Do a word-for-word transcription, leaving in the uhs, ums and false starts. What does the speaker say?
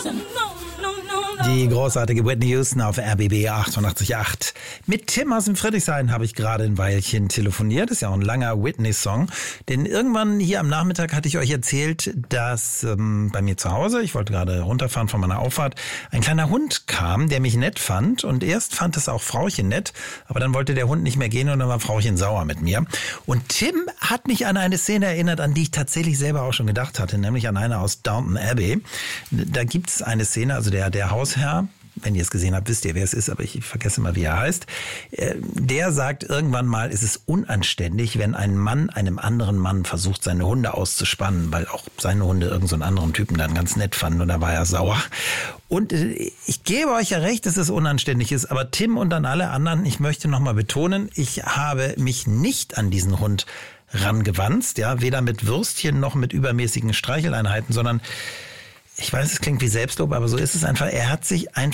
Die großartige Whitney Houston auf R B B achtundachtzig Komma acht. Mit Tim aus dem Friedrichshain habe ich gerade ein Weilchen telefoniert. Das ist ja auch ein langer Whitney-Song. Denn irgendwann hier am Nachmittag hatte ich euch erzählt, dass ähm, bei mir zu Hause, ich wollte gerade runterfahren von meiner Auffahrt, ein kleiner Hund kam, der mich nett fand. Und erst fand es auch Frauchen nett, aber dann wollte der Hund nicht mehr gehen und dann war Frauchen sauer mit mir. Und Tim hat mich an eine Szene erinnert, an die ich tatsächlich selber auch schon gedacht hatte, nämlich an eine aus Downton Abbey. Da gibt es eine Szene, also der, der Hausherr, wenn ihr es gesehen habt, wisst ihr, wer es ist, aber ich vergesse mal, wie er heißt. Der sagt irgendwann mal, es ist unanständig, wenn ein Mann einem anderen Mann versucht, seine Hunde auszuspannen, weil auch seine Hunde irgend so einen anderen Typen dann ganz nett fanden und da war er sauer. Und ich gebe euch ja recht, dass es unanständig ist, aber Tim und an alle anderen, ich möchte nochmal betonen, ich habe mich nicht an diesen Hund rangewanzt, ja, weder mit Würstchen noch mit übermäßigen Streicheleinheiten, sondern ich weiß, es klingt wie Selbstlob, aber so ist es einfach. Er hat sich einfach